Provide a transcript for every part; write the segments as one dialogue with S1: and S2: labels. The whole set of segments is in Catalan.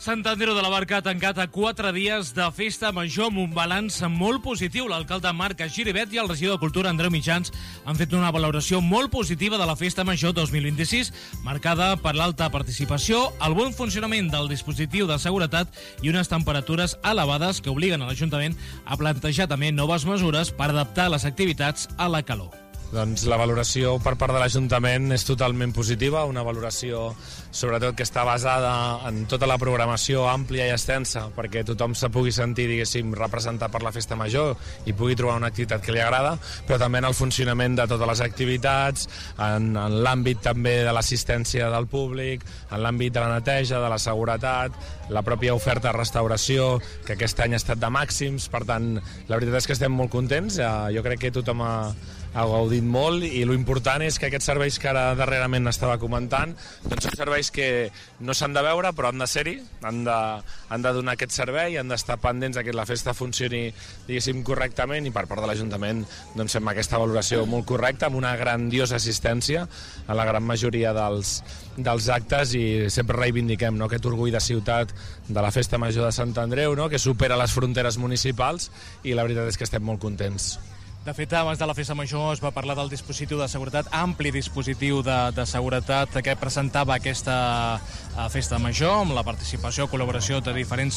S1: Sant Andreu de la Barca ha tancat a 4 dies de festa major amb un balanç molt positiu. L'alcalde Marc Giribet i el regidor de Cultura, Andreu Mitjans, han fet una valoració molt positiva de la festa major 2026, marcada per l'alta participació, el bon funcionament del dispositiu de seguretat i unes temperatures elevades que obliguen a l'Ajuntament a plantejar també noves mesures per adaptar les activitats a la calor.
S2: Doncs la valoració per part de l'Ajuntament és totalment positiva, una valoració sobretot que està basada en tota la programació àmplia i extensa perquè tothom se pugui sentir, diguéssim, representat per la festa major i pugui trobar una activitat que li agrada, però també en el funcionament de totes les activitats, en l'àmbit també de l'assistència del públic, en l'àmbit de la neteja, de la seguretat, la pròpia oferta de restauració, que aquest any ha estat de màxims, per tant, la veritat és que estem molt contents, jo crec que tothom ha gaudit molt i l'important és que aquests serveis que ara darrerament estava comentant doncs són serveis que no s'han de veure però han de ser-hi, han de donar aquest servei, han d'estar pendents que la festa funcioni, diguéssim, correctament i per part de l'Ajuntament doncs fem aquesta valoració molt correcta amb una grandiosa assistència a la gran majoria dels actes i sempre reivindiquem aquest orgull de ciutat de la festa major de Sant Andreu, que supera les fronteres municipals i la veritat és que estem molt contents.
S1: De fet, abans de la festa major es va parlar del dispositiu de seguretat, ampli dispositiu de seguretat que presentava aquesta festa major, amb la participació, col·laboració de diferents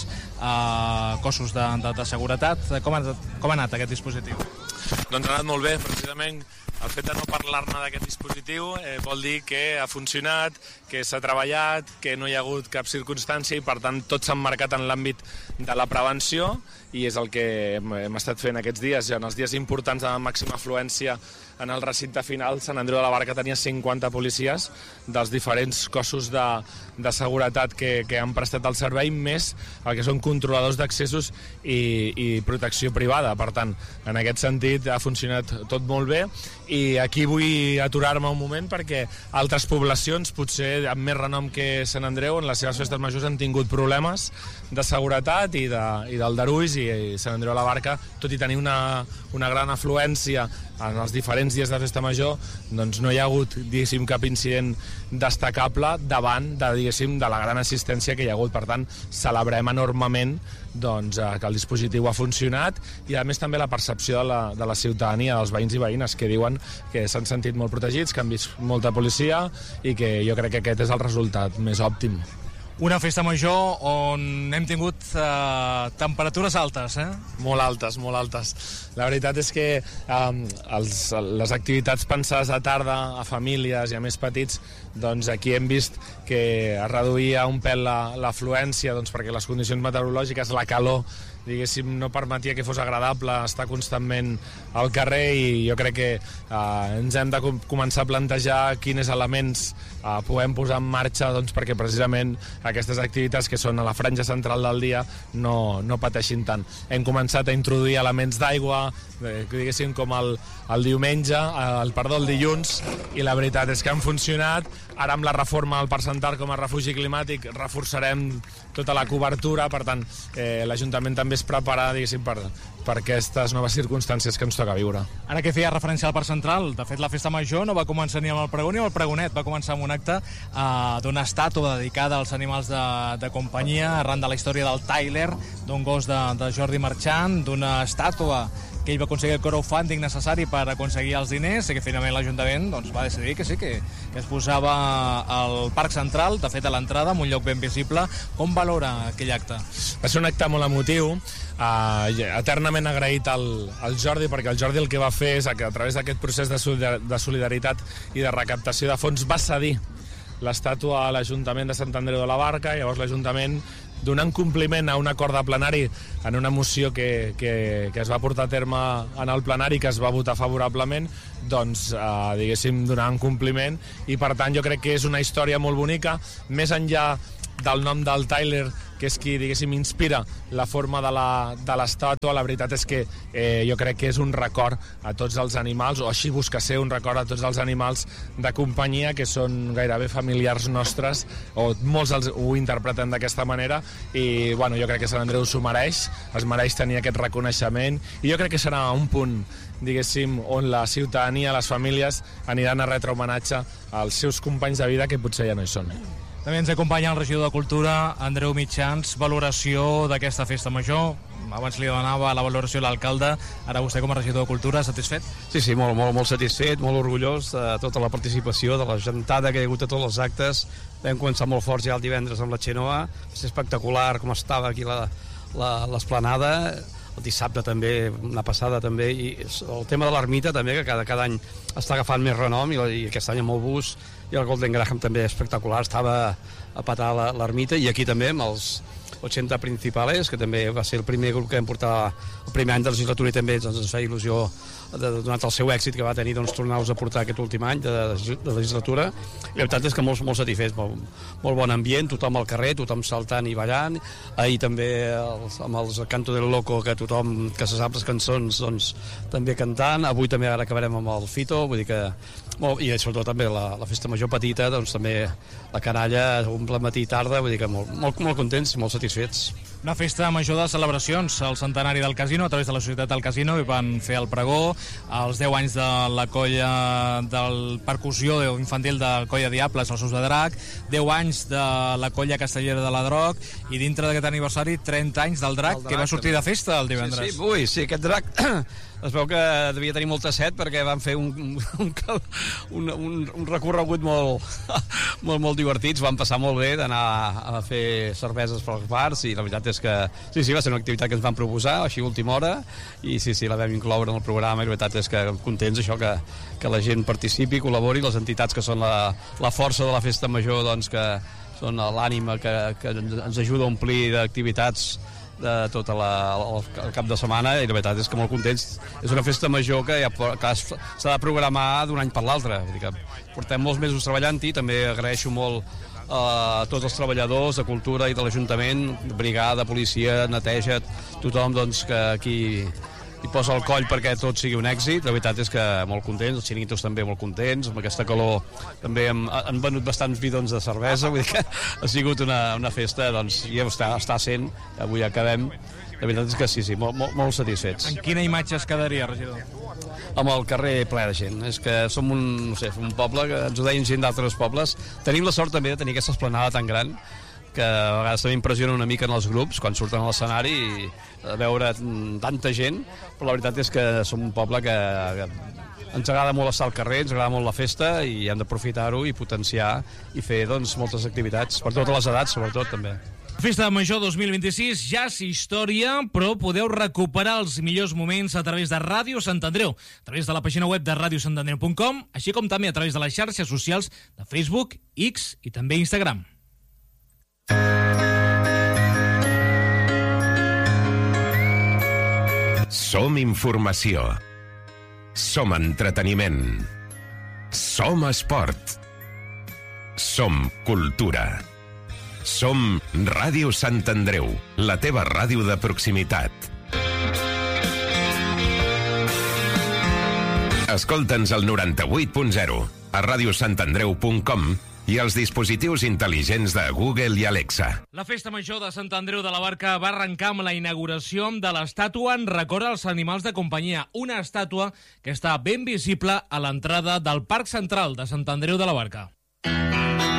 S1: cossos de seguretat. Com ha anat aquest dispositiu?
S2: Doncs ha anat molt bé, precisament el fet de no parlar-ne d'aquest dispositiu vol dir que ha funcionat, que s'ha treballat, que no hi ha hagut cap circumstància i per tant tot s'ha emmarcat en l'àmbit de la prevenció i és el que hem estat fent aquests dies. Ja en els dies importants de màxima afluència en el recinte final, Sant Andreu de la Barca tenia 50 policies dels diferents cossos de seguretat que han prestat el servei, més el que són controladors d'accessos i protecció privada. Per tant, en aquest sentit ha funcionat tot molt bé i aquí vull aturar-me un moment perquè altres poblacions, potser amb més renom que Sant Andreu, en les seves festes majors han tingut problemes de seguretat i d'aldarulls i Sant Andreu de la Barca, tot i tenir una gran afluència en els diferents dies de festa major, doncs no hi ha hagut, diguéssim, cap incident destacable davant de la gran assistència que hi ha hagut. Per tant, celebrem enormement que el dispositiu ha funcionat i a més també la percepció de la ciutadania, dels veïns i veïnes que diuen que s'han sentit molt protegits, que han vist molta policia i que jo crec que aquest és el resultat més òptim.
S1: Una festa major on hem tingut temperatures altes,
S2: Molt altes, molt altes. La veritat és que les activitats pensades a tarda, a famílies i a més petits, doncs aquí hem vist que es reduïa un pèl l'afluència perquè les condicions meteorològiques, la calor, diguéssim, no permetia que fos agradable estar constantment al carrer i jo crec que ens hem de començar a plantejar quins elements podem posar en marxa perquè precisament aquestes activitats que són a la franja central del dia no pateixin tant. Hem començat a introduir elements d'aigua, diguéssim, com el dilluns, i la veritat és que han funcionat. Ara amb la reforma del Parc Central com a refugi climàtic reforçarem tota la cobertura, per tant l'Ajuntament també es prepara, diguéssim, per aquestes noves circumstàncies que ens toca viure.
S1: Ara que feia referència al Parc Central, de fet la festa major no va començar ni amb el pregó ni amb el pregonet, va començar amb un acte d'una estàtua dedicada als animals de companyia arran de la història del Tyler, d'un gos de Jordi Marchant, d'una estàtua que ell va aconseguir el crowdfunding necessari per aconseguir els diners i que finalment l'Ajuntament va decidir que sí, que es posava al Parc Central, de fet a l'entrada, en un lloc ben visible. Com valora aquell acte?
S2: Va ser un acte molt emotiu, eternament agraït al Jordi, perquè el Jordi el que va fer és que a través d'aquest procés de solidaritat i de recaptació de fons va cedir l'estàtua a l'Ajuntament de Sant Andreu de la Barca i llavors l'Ajuntament, donant compliment a un acord de plenari en una moció que es va portar a terme en el plenari, que es va votar favorablement, diguéssim, donant compliment i per tant jo crec que és una història molt bonica, més enllà del nom del Tyler, que és qui, diguéssim, inspira la forma de l'estàtua. La veritat és que jo crec que és un record a tots els animals, o així busca ser un record a tots els animals de companyia que són gairebé familiars nostres, o molts ho interpreten d'aquesta manera, i bueno, jo crec que Sant Andreu s'ho mereix, es mereix tenir aquest reconeixement, i jo crec que serà un punt, diguéssim, on la ciutadania, les famílies, aniran a retre homenatge als seus companys de vida que potser ja no hi són.
S1: També ens acompanya el regidor de Cultura, Andreu Mitjans. Valoració d'aquesta festa major. Abans li donava la valoració a l'alcalde, ara vostè com a regidor de Cultura, satisfet?
S3: Sí, molt satisfet, molt orgullós de tota la participació, de la gentada que hi ha hagut a tots els actes. Vam començar molt forts ja el divendres amb la Xenoa, va ser espectacular com estava aquí l'esplanada. El dissabte també, una passada també, i el tema de l'ermita també, que cada any està agafant més renom, i aquest any amb el bus i el Golden Graham també espectacular, estava a patar l'ermita, i aquí també amb els 80 principals, que també va ser el primer grup que vam portar el primer any de legislatura, i també ens feia il·lusió, donat el seu èxit que va tenir, tornar-los a portar aquest últim any de legislatura. I la veritat és que molt satisfets, molt bon ambient, tothom al carrer, tothom saltant i ballant. Ahir també amb els Canto del Loco, que tothom que se sap les cançons doncs, també cantant. Avui també ara acabarem amb el Fito, vull dir que i sobretot també la festa major petita, doncs també la canalla omple matí i tarda, vull dir que molt contents i molt satisfets.
S1: Una festa major de celebracions, el centenari del casino, a través de la Societat del Casino, i van fer el pregó, els 10 anys de la colla del percussió infantil de Colla Diables, els Sous de Drac, 10 anys de la colla castellera de la Droc, i dintre d'aquest aniversari 30 anys del Drac, que va sortir de festa el divendres.
S3: Sí, aquest Drac es veu que devia tenir molta set, perquè van fer un recorregut molt divertits, van passar molt bé d'anar a fer cerveses pels bars, i la veritat és que sí, va ser una activitat que ens van proposar així a última hora, i sí, la vam incloure en el programa, i la veritat és que contents això, que la gent participi, col·labori, les entitats que són la força de la festa major, doncs que són l'ànima que ens ajuda a omplir d'activitats de tot el cap de setmana, i la veritat és que molt contents. És una festa major que s'ha de programar d'un any per l'altre, vull dir que portem molts mesos treballant-hi. També agraeixo molt a tots els treballadors de Cultura i de l'Ajuntament, brigada, policia, neteja, tothom doncs, que aquí hi posa el coll perquè tot sigui un èxit. La veritat és que molt contents, els xiringuitos també molt contents, amb aquesta calor també han venut bastants bidons de cervesa, vull dir que ha sigut una festa, doncs ja està sent, avui acabem. La veritat és que sí, molt satisfets.
S1: En quina imatge es quedaria, regidor?
S3: Amb el carrer ple de gent. És que som un poble, que ens ho deien gent d'altres pobles. Tenim la sort també de tenir aquesta esplanada tan gran, que a vegades també impressiona una mica en els grups quan surten a l'escenari i veure tanta gent, però la veritat és que som un poble que ens agrada molt estar al carrer, ens agrada molt la festa, i hem d'aprofitar-ho i potenciar i fer doncs, moltes activitats, per totes les edats sobretot també.
S1: Festa Major 2026 ja és història, però podeu recuperar els millors moments a través de Ràdio Sant Andreu, a través de la pàgina web de radiosantandreu.com, així com també a través de les xarxes socials de Facebook, X i també Instagram.
S4: Som informació. Som entreteniment. Som esport. Som cultura. Som Ràdio Sant Andreu, la teva ràdio de proximitat. Escolta'ns al 98.0, a radiosantandreu.com i els dispositius intel·ligents de Google i Alexa.
S1: La Festa Major de Sant Andreu de la Barca va arrencar amb la inauguració de l'estàtua en record als animals de companyia, una estàtua que està ben visible a l'entrada del Parc Central de Sant Andreu de la Barca.